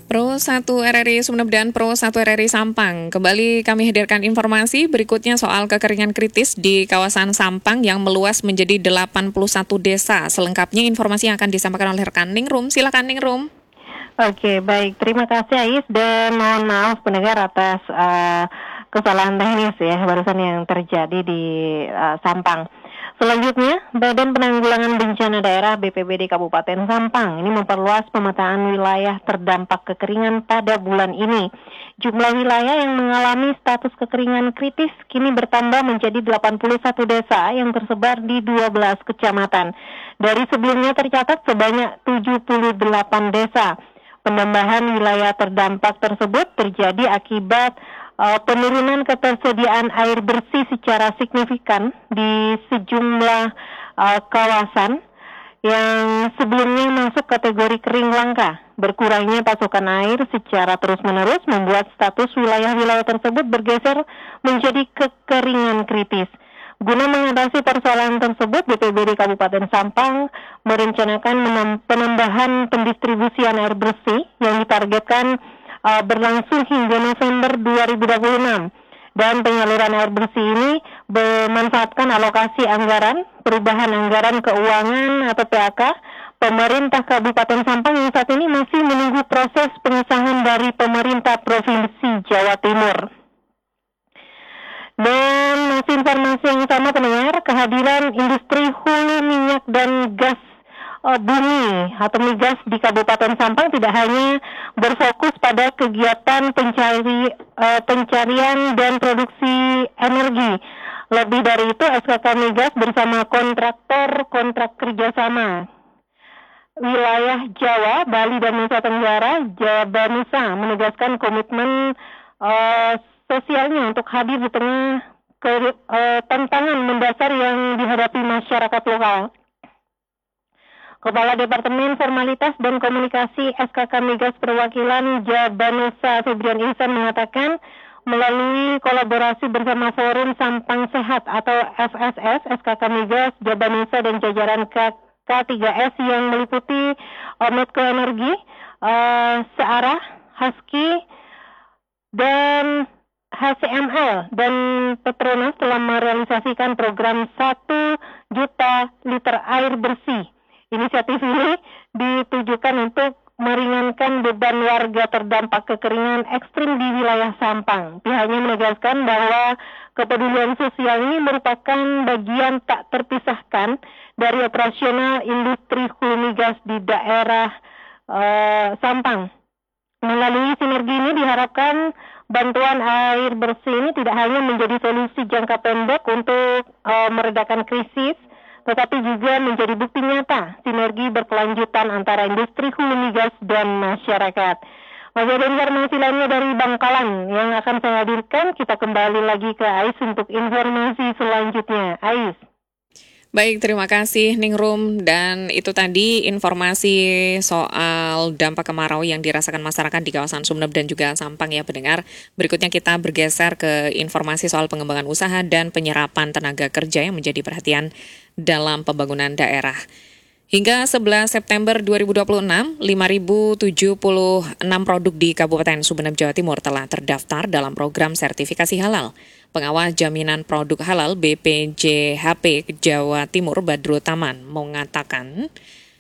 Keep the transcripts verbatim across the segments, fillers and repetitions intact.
Pro satu R R I Sumeneb dan Pro satu R R I Sampang. Kembali kami hadirkan informasi berikutnya soal kekeringan kritis di kawasan Sampang yang meluas menjadi delapan puluh satu desa. Selengkapnya informasi yang akan disampaikan oleh rekan Ningrum. Silakan Ningrum. Oke, baik. Terima kasih Ais dan mohon maaf pendengar atas uh, kesalahan teknis ya barusan yang terjadi di uh, Sampang. Selanjutnya, Badan Penanggulangan Bencana Daerah B P B D Kabupaten Sampang ini memperluas pemetaan wilayah terdampak kekeringan pada bulan ini. Jumlah wilayah yang mengalami status kekeringan kritis kini bertambah menjadi delapan puluh satu desa yang tersebar di dua belas kecamatan. Dari sebelumnya tercatat sebanyak tujuh puluh delapan desa. Penambahan wilayah terdampak tersebut terjadi akibat uh, penurunan ketersediaan air bersih secara signifikan di sejumlah uh, kawasan yang sebelumnya masuk kategori kering langka. Berkurangnya pasokan air secara terus-menerus membuat status wilayah-wilayah tersebut bergeser menjadi kekeringan kritis. Guna mengatasi persoalan tersebut, B P B D Kabupaten Sampang merencanakan penambahan pendistribusian air bersih yang ditargetkan uh, berlangsung hingga November dua ribu dua puluh enam. Dan penyaluran air bersih ini memanfaatkan alokasi anggaran, perubahan anggaran keuangan atau P A K, pemerintah Kabupaten Sampang yang saat ini masih menunggu proses pengesahan dari pemerintah Provinsi Jawa Timur. Dan masih informasi yang sama pendengar, kehadiran industri hulu minyak dan gas uh, bumi atau migas di Kabupaten Sampang tidak hanya berfokus pada kegiatan pencari, uh, pencarian dan produksi energi. Lebih dari itu, S K K Migas bersama kontraktor kontrak kerjasama wilayah Jawa, Bali, dan Nusa Tenggara, Jabanusa menegaskan komitmen uh, sosialnya untuk hadir di tengah ke, uh, tantangan mendasar yang dihadapi masyarakat lokal. Kepala Departemen Formalitas dan Komunikasi S K K Migas Perwakilan Jabanusa Febrian Ihsan mengatakan melalui kolaborasi bersama Forum Sampang Sehat atau F S S, S K K Migas, Jabanusa dan jajaran K tiga S yang meliputi uh, Medco Energi, uh, Searah, Husky, dan H C M L dan Petronas telah merealisasikan program satu juta liter air bersih. Inisiatif ini ditujukan untuk meringankan beban warga terdampak kekeringan ekstrim di wilayah Sampang. Pihaknya menegaskan bahwa kepedulian sosial ini merupakan bagian tak terpisahkan dari operasional industri hulu migas di daerah uh, Sampang. Melalui sinergi ini diharapkan bantuan air bersih ini tidak hanya menjadi solusi jangka pendek untuk uh, meredakan krisis, tetapi juga menjadi bukti nyata sinergi berkelanjutan antara industri hulu migas dan masyarakat. Masih ada informasi lainnya dari Bangkalan yang akan saya hadirkan. Kita kembali lagi ke Ais untuk informasi selanjutnya. Ais. Baik, terima kasih Ningrum. Dan itu tadi informasi soal dampak kemarau yang dirasakan masyarakat di kawasan Sumeneb dan juga Sampang ya pendengar. Berikutnya kita bergeser ke informasi soal pengembangan usaha dan penyerapan tenaga kerja yang menjadi perhatian dalam pembangunan daerah. Hingga sebelas September dua ribu dua puluh enam, lima ribu tujuh puluh enam produk di Kabupaten Sumeneb, Jawa Timur telah terdaftar dalam program sertifikasi halal. Pengawas Jaminan Produk Halal B P J H P Jawa Timur Badrul Taman mengatakan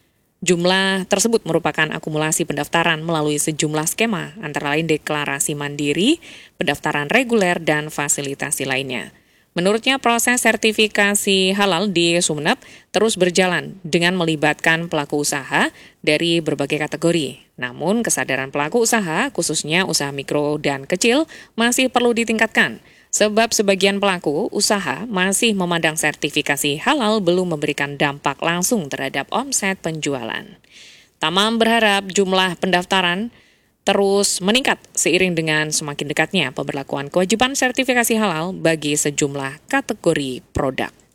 jumlah tersebut merupakan akumulasi pendaftaran melalui sejumlah skema, antara lain deklarasi mandiri, pendaftaran reguler, dan fasilitasi lainnya. Menurutnya proses sertifikasi halal di Sumeneb terus berjalan dengan melibatkan pelaku usaha dari berbagai kategori. Namun kesadaran pelaku usaha, khususnya usaha mikro dan kecil, masih perlu ditingkatkan. Sebab sebagian pelaku usaha masih memandang sertifikasi halal belum memberikan dampak langsung terhadap omset penjualan. Tamam berharap jumlah pendaftaran terus meningkat seiring dengan semakin dekatnya pemberlakuan kewajiban sertifikasi halal bagi sejumlah kategori produk.